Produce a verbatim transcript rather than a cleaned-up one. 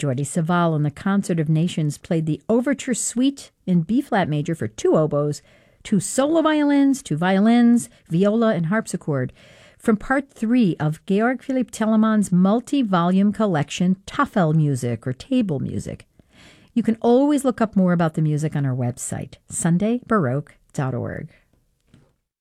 Jordi Savall and the Concert of Nations played the Overture Suite in B-flat major for two oboes, two solo violins, two violins, viola, and harpsichord from part three of Georg Philipp Telemann's multi-volume collection Tafel Music or Table Music. You can always look up more about the music on our website, sunday baroque dot org.